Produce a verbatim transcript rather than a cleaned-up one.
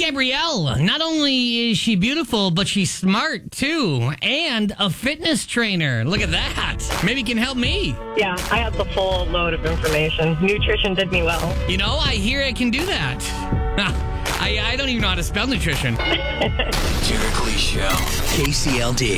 Gabrielle. Not only is she beautiful, but she's smart, too. And a fitness trainer. Look at that. Maybe you can help me. Yeah, I have the full load of information. Nutrition did me well. You know, I hear I can do that. I, I don't even know how to spell nutrition. Derek Lee Show. K C L D.